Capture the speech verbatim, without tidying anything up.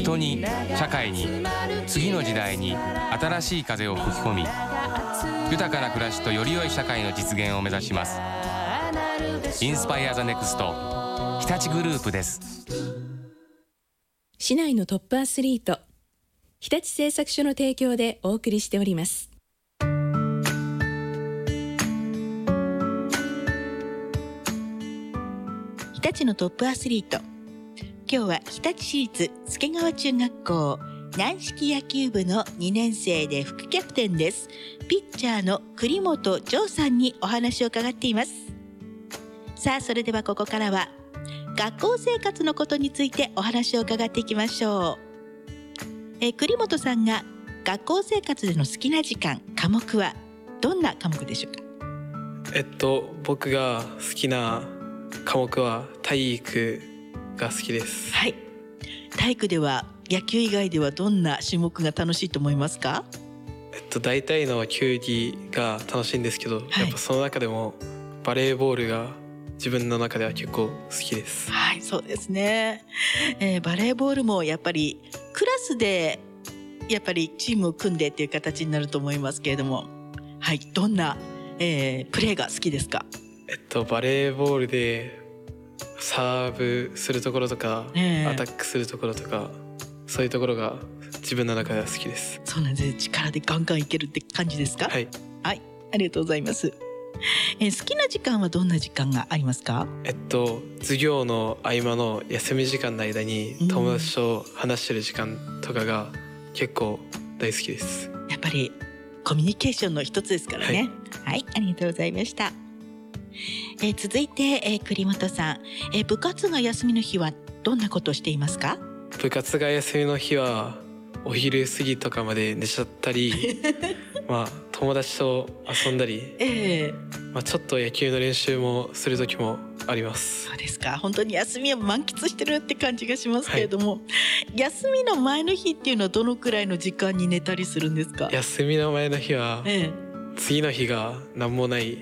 人に社会に次の時代に新しい風を吹き込み、豊かな暮らしとより良い社会の実現を目指します。インスパイアザネクスト日立グループです。 市内のトップアスリート、日立製作所の提供でお送りしております。 日立のトップアスリート、今日は日立市立助川中学校軟式野球部のにねん生で副キャプテンです。ピッチャーの栗本丈さんにお話を伺っています。さあ、それではここからは学校生活のことについてお話を伺っていきましょう。え栗本さんが学校生活での好きな時間、科目はどんな科目でしょうか？ えっと僕が好きな科目は体育が好きです。 はい。体育では野球以外ではどんな種目が楽しいと思いますか？ えっと大体の球技が楽しいんですけど、 はい、 やっぱその中でもバレーボールが自分の中では結構好きです。 はい、そうですね、えー、バレーボールもやっぱりクラスでやっぱりチームを組んでっていう形になると思いますけれども、はい、どんな、えー、プレーが好きですか？ えっとバレーボールでサーブするところとか、えー、アタックするところとか、そういうところが自分の中では好きです。 そうなんです。力でガンガンいけるって感じですか？ はい、 はい、ありがとうございます。えー、好きな時間はどんな時間がありますか？ えっと授業の合間の休み時間の間に友達と話してる時間とかが結構大好きです。 やっぱりコミュニケーションの一つですからね。はい、はい、ありがとうございました。えー、続いて、えー、栗本さん、えー、部活が休みの日はどんなことをしていますか？ 部活が休みの日はお昼過ぎとかまで寝ちゃったりまあ友達と遊んだり、えーまあ、ちょっと野球の練習もする時もあります。 そうですか。本当に休みを満喫してるって感じがしますけれども、はい、休みの前の日っていうのはどのくらいの時間に寝たりするんですか？ 休みの前の日は、えー、次の日が何もない